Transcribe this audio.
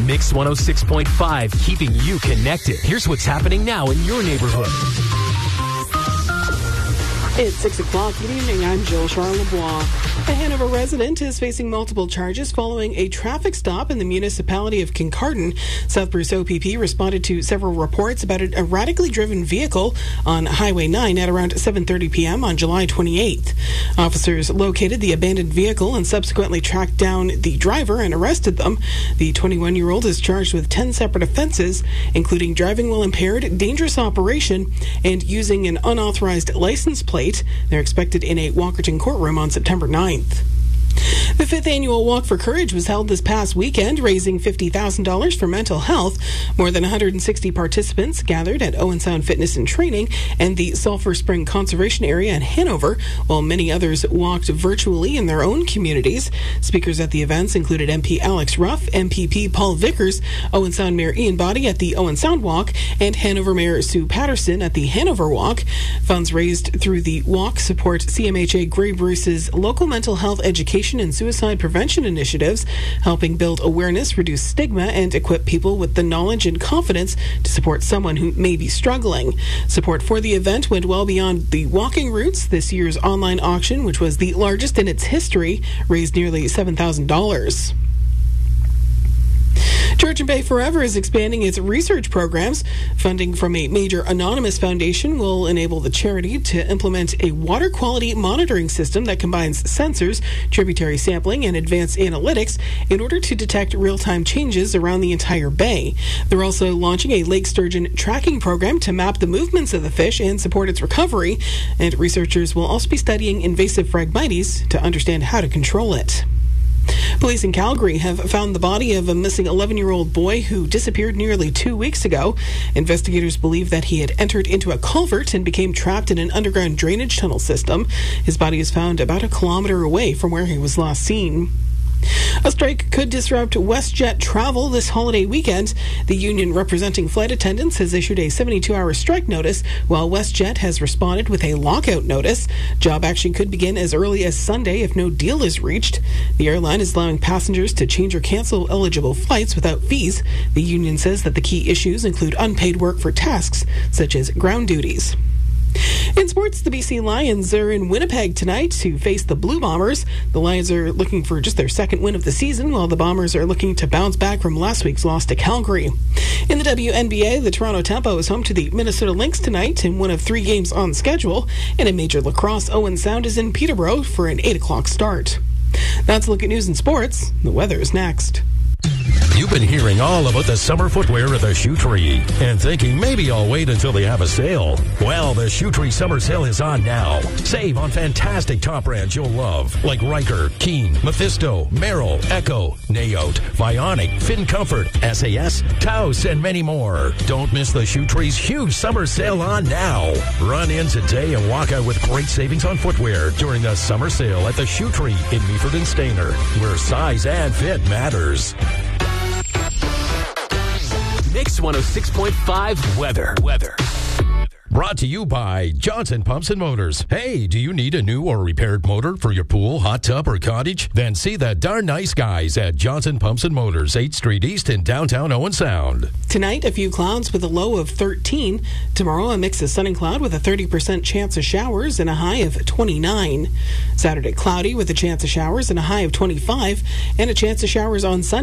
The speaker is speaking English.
Mix 106.5, keeping you connected. Here's what's happening now in your neighborhood. It's 6 o'clock. Good evening. I'm Jill Charlebois. A Hanover resident is facing multiple charges following a traffic stop in the municipality of Kincardine. South Bruce OPP responded to several reports about an erratically driven vehicle on Highway 9 at around 7:30 p.m. on July 28th. Officers located the abandoned vehicle and subsequently tracked down the driver and arrested them. The 21-year-old is charged with 10 separate offenses, including driving while impaired, dangerous operation, and using an unauthorized license plate. They're expected in a Walkerton courtroom on September 9th. The 5th annual Walk for Courage was held this past weekend, raising $50,000 for mental health. More than 160 participants gathered at Owen Sound Fitness and Training and the Sulphur Spring Conservation Area in Hanover, while many others walked virtually in their own communities. Speakers at the events included MP Alex Ruff, MPP Paul Vickers, Owen Sound Mayor Ian Boddy at the Owen Sound Walk, and Hanover Mayor Sue Patterson at the Hanover Walk. Funds raised through the walk support CMHA Grey Bruce's local mental health education and suicide prevention initiatives, helping build awareness, reduce stigma, and equip people with the knowledge and confidence to support someone who may be struggling. Support for the event went well beyond the walking routes. This year's online auction, which was the largest in its history, raised nearly $7,000. Georgian Bay Forever is expanding its research programs. Funding from a major anonymous foundation will enable the charity to implement a water quality monitoring system that combines sensors, tributary sampling, and advanced analytics in order to detect real-time changes around the entire bay. They're also launching a lake sturgeon tracking program to map the movements of the fish and support its recovery. And researchers will also be studying invasive Phragmites to understand how to control it. Police in Calgary have found the body of a missing 11-year-old boy who disappeared nearly 2 weeks ago. Investigators believe that he had entered into a culvert and became trapped in an underground drainage tunnel system. His body is found about 1 kilometer away from where he was last seen. A strike could disrupt WestJet travel this holiday weekend. The union representing flight attendants has issued a 72-hour strike notice, while WestJet has responded with a lockout notice. Job action could begin as early as Sunday if no deal is reached. The airline is allowing passengers to change or cancel eligible flights without fees. The union says that the key issues include unpaid work for tasks such as ground duties. In sports, the BC Lions are in Winnipeg tonight to face the Blue Bombers. The Lions are looking for just their second win of the season, while the Bombers are looking to bounce back from last week's loss to Calgary. In the WNBA, the Toronto Tempo is home to the Minnesota Lynx tonight in one of 3 games on schedule. And in Major Lacrosse, Owen Sound is in Peterborough for an 8 o'clock start. That's a look at news and sports. The weather is next. You've been hearing all about the summer footwear at the Shoe Tree and thinking maybe I'll wait until they have a sale. Well, the Shoe Tree summer sale is on now. Save on fantastic top brands you'll love, like Riker, Keen, Mephisto, Merrill, Echo, Naote, Vionic, Fin Comfort, SAS, Taos, and many more. Don't miss the Shoe Tree's huge summer sale on now. Run in today and walk out with great savings on footwear during the summer sale at the Shoe Tree in Meaford and Stayner, where size and fit matters. Mix 106.5 weather. Brought to you by Johnson Pumps and Motors. Hey, do you need a new or repaired motor for your pool, hot tub, or cottage? Then see the darn nice guys at Johnson Pumps and Motors, 8th Street East in downtown Owen Sound. Tonight, a few clouds with a low of 13. Tomorrow, a mix of sun and cloud with a 30% chance of showers and a high of 29. Saturday, cloudy with a chance of showers and a high of 25, and a chance of showers on Sunday.